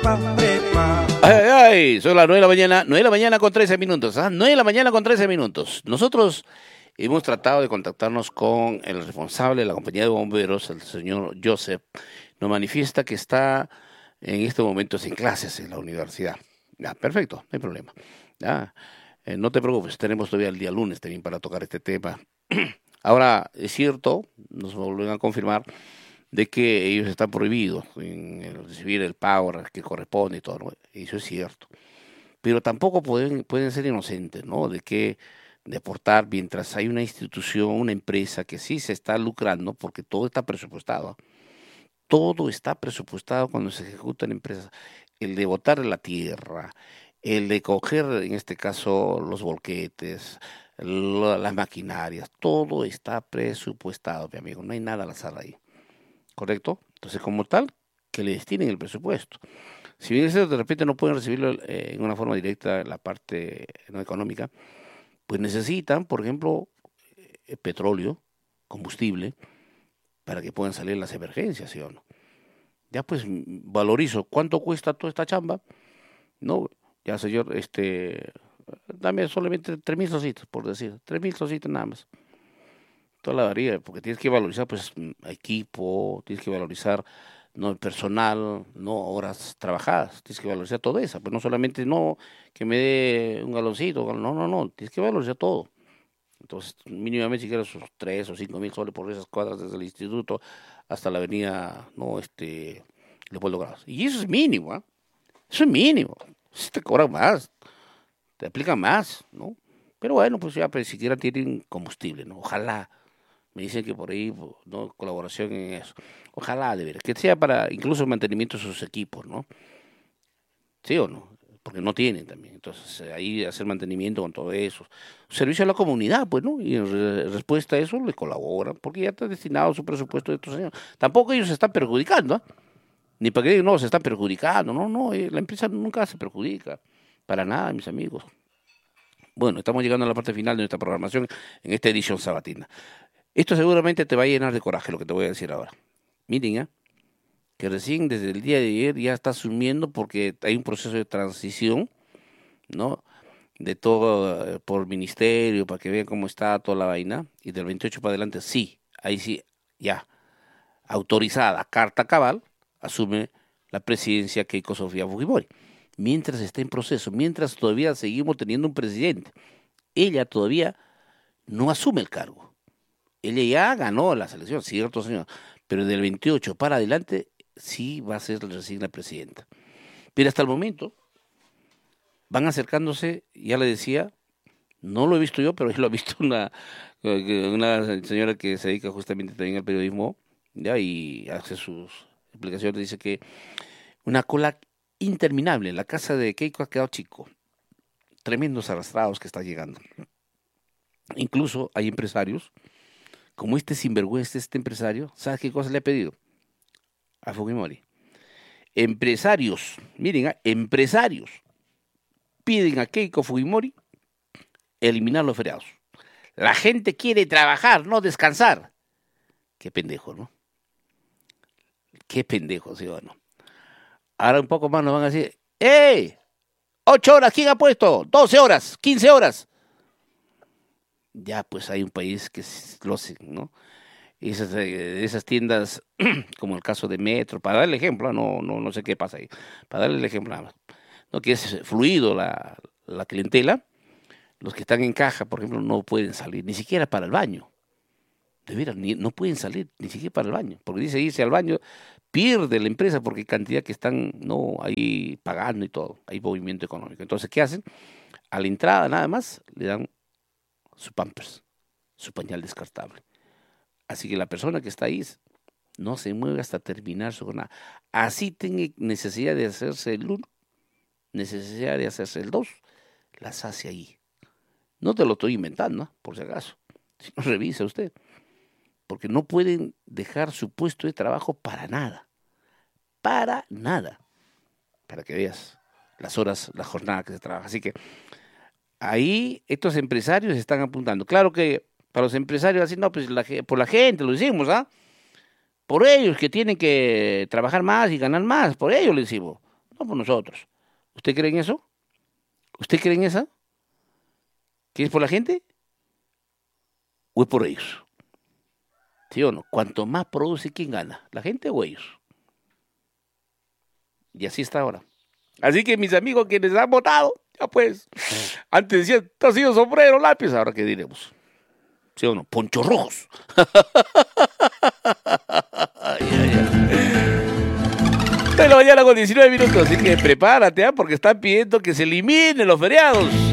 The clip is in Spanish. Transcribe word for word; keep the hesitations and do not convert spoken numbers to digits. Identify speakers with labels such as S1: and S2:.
S1: Ay, ay, ay, son las nueve de la mañana, nueve de la mañana con trece minutos, ¿ah? nueve de la mañana con trece minutos. Nosotros hemos tratado de contactarnos con el responsable de la compañía de bomberos, el señor Joseph. Nos manifiesta que está en este momento sin clases en la universidad. Ya, perfecto, no hay problema. Ya, eh, no te preocupes, tenemos todavía el día lunes también para tocar este tema. Ahora, es cierto, nos vuelven a confirmar de que ellos están prohibidos en, en recibir el pago que corresponde y todo, ¿no? Eso es cierto. Pero tampoco pueden, pueden ser inocentes, ¿no? De que de aportar mientras hay una institución, una empresa que sí se está lucrando, porque todo está presupuestado. Todo está presupuestado cuando se ejecutan empresas. El de botar la tierra, el de coger, en este caso, los volquetes, lo, las maquinarias, todo está presupuestado, mi amigo. No hay nada al azar ahí. ¿Correcto? Entonces, como tal, que le destinen el presupuesto. Si bien eso de repente no pueden recibirlo eh, en una forma directa la parte no económica, pues necesitan, por ejemplo, eh, petróleo, combustible, para que puedan salir las emergencias, ¿sí o no? Ya pues valorizo, ¿cuánto cuesta toda esta chamba? No, ya señor, este, dame solamente tres mil sositos, por decir, tres mil sositos nada más. Toda la varía, porque tienes que valorizar pues equipo, tienes que valorizar no el personal, no horas trabajadas, tienes que valorizar todo eso, pues no solamente no que me dé un galoncito, no, no, no, tienes que valorizar todo. Entonces, mínimamente si quieres sus tres o cinco mil soles por esas cuadras desde el instituto hasta la avenida, no, este, Leopoldo Grados. Y eso es mínimo, ¿eh? Eso es mínimo. Si te cobran más, te aplican más, ¿no? Pero bueno, pues ya, pues siquiera tienen combustible, ¿no? Ojalá. Me dicen que por ahí, ¿no? Colaboración en eso. Ojalá, de veras, que sea para incluso el mantenimiento de sus equipos, ¿no? ¿Sí o no? Porque no tienen también. Entonces, ahí hacer mantenimiento con todo eso. Servicio a la comunidad, pues, ¿no? Y en re- respuesta a eso le colaboran, porque ya está destinado su presupuesto de estos años. Tampoco ellos se están perjudicando, ¿ah? Ni para que digan, no, se están perjudicando. No, no, eh, la empresa nunca se perjudica. Para nada, mis amigos. Bueno, estamos llegando a la parte final de nuestra programación en esta edición sabatina. Esto seguramente te va a llenar de coraje lo que te voy a decir ahora. Miren, ¿eh? Que recién desde el día de ayer ya está asumiendo porque hay un proceso de transición, ¿no? De todo eh, por ministerio, para que vean cómo está toda la vaina. Y del veintiocho para adelante, sí, ahí sí, ya, autorizada, carta cabal, asume la presidencia Keiko Sofía Fujimori. Mientras está en proceso, mientras todavía seguimos teniendo un presidente, ella todavía no asume el cargo. Ella ya ganó la selección, cierto señor, pero del veintiocho para adelante sí va a ser recién la presidenta. Pero hasta el momento van acercándose, ya le decía, no lo he visto yo, pero lo ha visto una, una señora que se dedica justamente también al periodismo, ya, y hace sus explicaciones, dice que una cola interminable, en la casa de Keiko ha quedado chico, tremendos arrastrados que está llegando. Incluso hay empresarios, como este sinvergüenza, este empresario, ¿sabes qué cosa le ha pedido a Fujimori? Empresarios, miren, ¿eh? empresarios piden a Keiko Fujimori eliminar los feriados. La gente quiere trabajar, no descansar. Qué pendejo, ¿no? Qué pendejo, ¿sí o no? Ahora un poco más nos van a decir, ¡eh! Ocho horas, ¿quién ha puesto? Doce horas, quince horas. Ya pues hay un país que lo hace, ¿no? Esas, eh, esas tiendas, como el caso de Metro, para darle el ejemplo, no, no, no sé qué pasa ahí, para darle el ejemplo nada más, ¿no? Que es fluido la, la clientela, los que están en caja, por ejemplo, no pueden salir, ni siquiera para el baño, de veras, ni, no pueden salir, ni siquiera para el baño, porque dice irse al baño, pierde la empresa porque hay cantidad que están, no, ahí pagando y todo, hay movimiento económico. Entonces, ¿qué hacen? A la entrada nada más le dan su Pampers, su pañal descartable. Así que la persona que está ahí no se mueve hasta terminar su jornada. Así tiene necesidad de hacerse el uno, necesidad de hacerse el dos, las hace ahí. No te lo estoy inventando, ¿no? Por si acaso. Si no, revisa usted. Porque no pueden dejar su puesto de trabajo para nada. Para nada. Para que veas las horas, la jornada que se trabaja. Así que ahí estos empresarios están apuntando. Claro que para los empresarios así, no, pues la, por la gente lo decimos, ¿ah? Por ellos que tienen que trabajar más y ganar más, por ellos lo decimos. no por nosotros. ¿Usted cree en eso? ¿Usted cree en eso? ¿Que es por la gente? ¿O es por ellos? ¿Sí o no? Cuanto más produce, ¿quién gana? ¿La gente o ellos? Y así está ahora. Así que mis amigos quienes han votado, ya pues, antes decían, te has sido sombrero, lápiz, ahora qué diremos. ¿Sí o no? Ponchos rojos. Ay, ay, ay. De la mañana con diecinueve minutos, así que prepárate, ¿eh? Porque están pidiendo que se eliminen los feriados.